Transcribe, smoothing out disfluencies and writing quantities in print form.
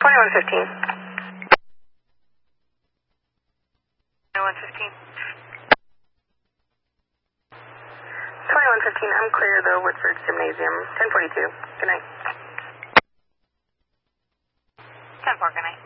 2115. 2115. 2115, I'm clear though, Woodford Gymnasium. 1042. Good night. 10-4, good night.